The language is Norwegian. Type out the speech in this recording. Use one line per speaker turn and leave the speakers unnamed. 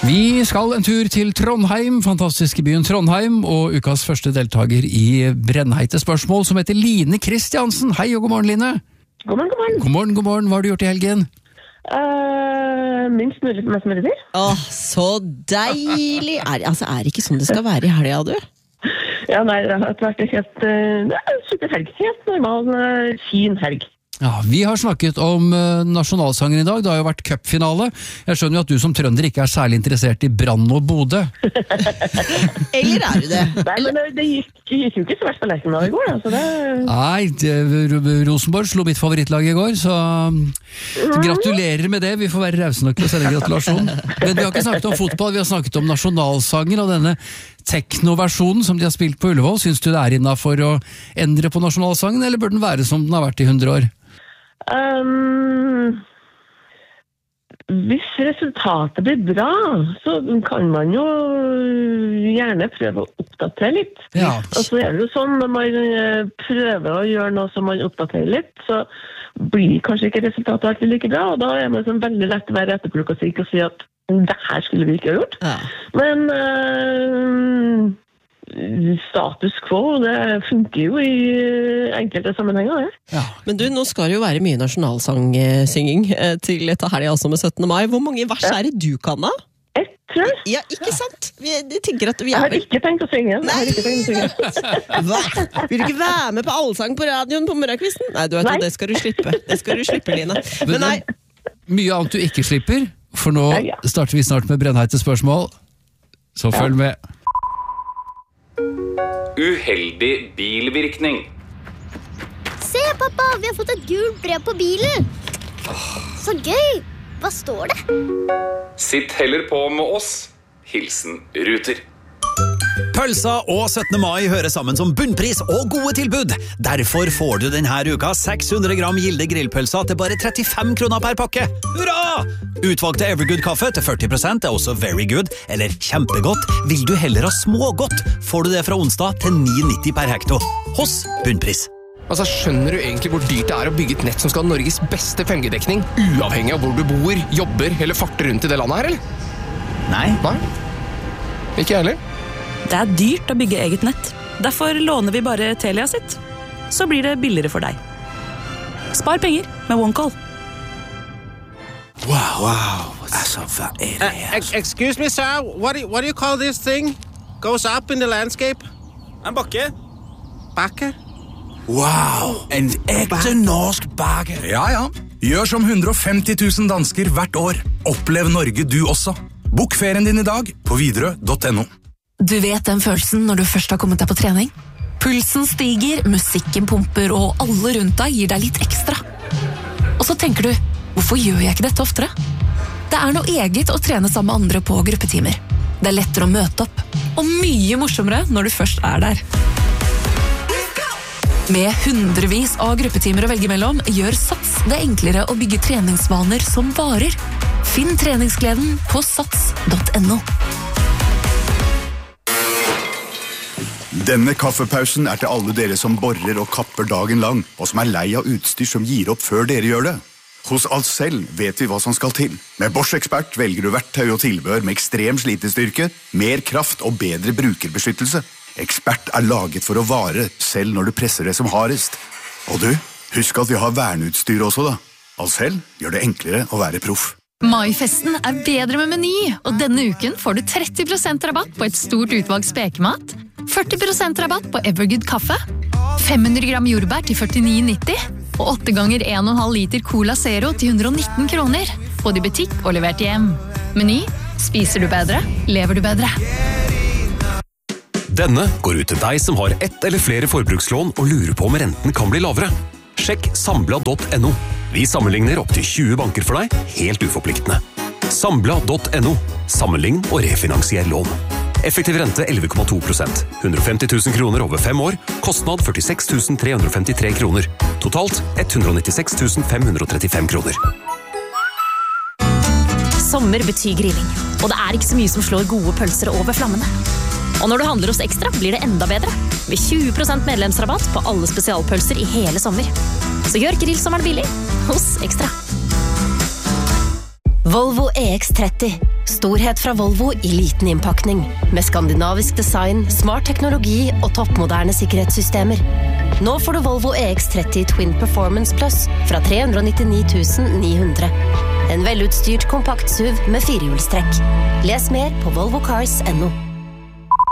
Vi skal en tur til Trondheim, fantastiske byen Trondheim, og ukas første deltager i brennheite spørsmål som heter Line Kristiansen. Hei og god morgen, Line.
God morgen, god morgen.
God morgen, god morgen. Hva har du gjort i helgen?
Minst mulig med smørøyder.
Så deilig! Er det ikke sånn det skal være i helga, du?
Ja, nei, det har vært helt super helg. Helt normal, fin helg.
Ja, vi har snakket om nasjonalsangen i dag. Det har jo vært cupfinale. Jeg skjønner jo at du som trønder ikke er særlig interessert i Brann og Bodø.
Eller er du det?
Nei, men det gikk jo ikke så verst på Lerkendal i går. Altså det...
Nei, Rosenborg slo mitt favorittlag i går, så gratulerer med det. Vi får være rause nok til å sende gratulasjon. Men vi har ikke snakket om fotball, vi har snakket om nasjonalsangen og denne teknoversjonen som de har spilt på Ullevål. Syns du det er innenfor å endre på nasjonalsangen, eller bør den være som den har vært i 100 år?
Hvis resultatet blir bra, så kan man jo gjerne prøve å oppdatere litt.
Ja.
Og så er det jo sånn, når man prøver å gjøre noe som man oppdaterer litt, så blir kanskje ikke resultatet alltid like bra, og da er man sånn veldig lett å være etterklok og si at det her skulle vi ikke ha gjort. Ja. Men status quo, det funker jo i enkelte sammenhenger.
Ja. Men du, nå skal det jo være mye nasjonalsangsynging til dette helga også med 17. mai. Hvor mange vers er det du kan da?
Ett, tror jeg.
Ja, ikke sant? Jeg tenker at vi
jeg har ikke tenkt å synge.
Hva? Vil du ikke være med på allsang på radioen på morgenkvisten? Nei, du vet hva, det skal du slippe. Det skal du slippe, Line. Men nei.
Mye annet du ikke slipper, for nå starter vi snart med brennheite spørsmål. Så følg med.
Uheldig bilvirkning.
Se, pappa, vi har fått et gult brev på bilen. Så gøy. Hva står det?
Sitt heller på med oss. Hilsen Ruter.
Pølsa og 17. mai hører sammen som bunnpris og gode tilbud. Derfor får du denne uka 600 gram Gilde grillpølsa til bare 35 kroner per pakke. Hurra! Utvalgte Evergood-kaffe til 40% er også very good, eller kjempegodt. Vil du heller ha smågodt, får du det fra onsdag til 9,90 per hekto. Hos bunnpris.
Altså, skjønner du egentlig hvor dyrt det er å bygge et nett som skal ha Norges beste 5G-dekning, uavhengig av hvor du bor, jobber eller farter rundt i det landet her, eller?
Nei.
Ikke heller.
Det er dyrt å bygge eget nett. Derfor låner vi bare Telia sitt. Så blir det billigere for deg. Spar penger med OneCall.
Wow. Altså, hva er det?
Excuse me, sir. What do you call this thing? Goes up in the landscape?
En bakke.
Bakke?
Wow, en ekte norsk bakke.
Ja. Gjør som 150 000 dansker hvert år. Opplev Norge du også. Bok ferien din i dag på widerøe.no.
Du vet den følelsen når du først har kommet deg på trening? Pulsen stiger, musikken pumper, og alle rundt deg gir deg litt ekstra. Og så tenker du, hvorfor gjør jeg ikke dette oftere? Det er noe eget å trene sammen med andre på gruppetimer. Det er lettere å møte opp, og mye morsommere når du først er der. Med hundrevis av gruppetimer å velge mellom, gjør Sats det enklere å bygge treningsvaner som varer. Finn treningsgleden på sats.no.
Denne kaffepausen er til alle dere som borer og kapper dagen lang, og som er lei av utstyr som gir opp før dere gjør det. Hos Ahlsell vet vi hva som skal til. Med Bosch Expert velger du verktøy og tilbehør med ekstrem slitestyrke, mer kraft og bedre brukerbeskyttelse. Expert er laget for å vare, selv når du presser det som hardest. Og du, husk at vi har verneutstyr også da. Ahlsell gjør det enklere å være proff.
Maifesten er bedre med Meny, og denne uken får du 30% rabatt på et stort utvalg spekemat, 40% rabatt på Evergood kaffe, 500 gram jordbær til 49,90, og 8 ganger 1,5 liter Cola Zero til 119 kroner, både i butikk og levert hjem. Meny, spiser du bedre, lever du bedre.
Denne går ut til deg som har ett eller flere forbrukslån og lurer på om renten kan bli lavere. Sjekk Sambla.no. Vi sammenligner opp til 20 banker for deg, helt uforpliktende. Sambla.no. Sammenlign og refinansier lån. Effektiv rente 11,2%. 150 000 kroner over 5 år. Kostnad 46 353 kroner. Totalt 196 535 kroner.
Sommer betyr grilling, og det er ikke så mye som slår gode pølser over flammene. Og når du handler hos Ekstra, blir det enda bedre. Med 20% medlemsrabatt på alle spesialpølser i hele sommer. Så gjør grillsommeren billig hos Ekstra.
Volvo EX30. Storhet fra Volvo I liten innpakning, med skandinavisk design, smart teknologi og toppmoderne sikkerhetssystemer. Nå får du Volvo EX30 Twin Performance Plus fra 399 900. En velutstyrt kompakt SUV med firehjulstrekk. Les mer på volvocars.no.